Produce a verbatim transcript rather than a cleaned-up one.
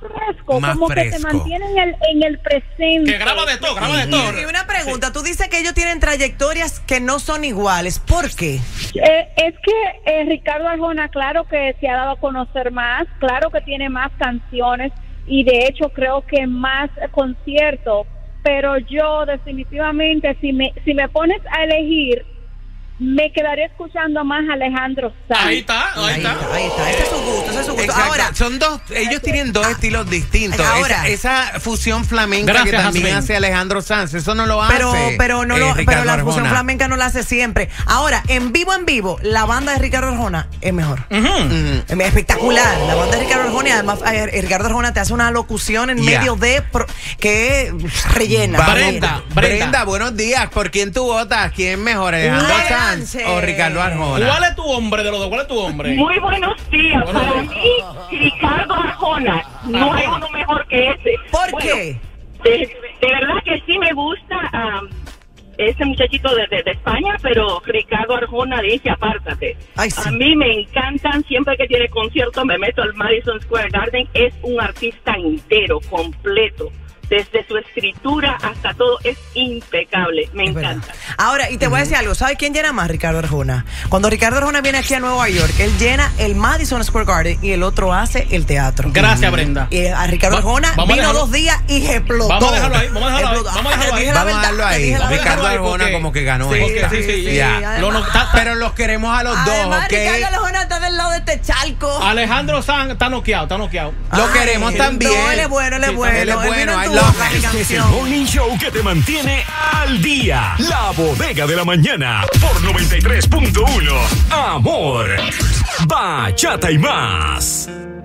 fresco, más como fresco. que te mantiene en el, en el presente. Que graba de todo, graba de todo. Y una pregunta, sí. Tú dices que ellos tienen trayectorias que no son iguales. ¿Por qué? Eh, es que eh, Ricardo Arjona, claro que se ha dado a conocer más, claro que tiene más canciones y de hecho creo que más conciertos, pero yo definitivamente si me si me pones a elegir, me quedaría escuchando más a Alejandro Sanz. Ahí está, ahí, Ahí está. está, ahí está. Ese es su gusto, ese es su gusto. Exacto. Ahora, son dos, ellos tienen dos estilos distintos. Ahora. esa, esa fusión flamenca Gracias, que también Jasmine. hace Alejandro Sanz, eso no lo hace. pero, pero, no eh, lo, pero Ricardo la fusión Arjona. flamenca no la hace siempre. Ahora, en vivo, en vivo, la banda de Ricardo Arjona es mejor. Uh-huh. Mm. Es espectacular. La banda de Ricardo Arjona, y además eh, Ricardo Arjona te hace una locución en Yeah. medio de pro, que es rellena. Vamos. Brenda, Brenda, Brenda. buenos días. ¿Por quién tú votas? ¿Quién es mejor, Alejandro Adelante. Sanz o Ricardo Arjona? ¿Cuál es tu hombre de los dos? ¿Cuál es tu hombre? Muy buenos días. Buenos Para días. mí, Ricardo Arjona, no hay uno mejor que ese. ¿Por Bueno, qué? De, de verdad que sí me gusta um, ese muchachito de, de, de España, pero Ricardo Arjona dice apártate. Ay, sí. A mí me encantan, siempre que tiene concierto me meto al Madison Square Garden, es un artista entero, completo. Desde su escritura hasta todo es impecable, me Es encanta. verdad. Ahora, y te voy a decir algo, ¿sabes quién llena más? Ricardo Arjona. Cuando Ricardo Arjona viene aquí a Nueva York, él llena el Madison Square Garden y el otro hace el teatro. Gracias, Brenda. Y a Ricardo Va- Arjona vamos a vino dejarlo- dos días y explotó. Vamos a dejarlo ahí, vamos a dejarlo ahí, Explotó. vamos a dejarlo Te ahí. dije la Vamos a verdad, dejarlo te ahí. dije la verdad. Ricardo ahí Arjona porque- como que ganó Sí, esta. sí, sí, sí. Ya. además- Lo no- ta- ta- Pero los queremos a los dos, Además, ¿ok? Ricardo Arjona está del lado de este charco. Alejandro Sanz está noqueado, está noqueado. Lo Ay, queremos también. No, él es bueno, él es Sí, bueno. él es bueno, vino en I tu love boca, him. mi Este es el canción. Morning Show que te mantiene al día. La Bodega de la Mañana por noventa y tres punto uno. Amor, bachata y más.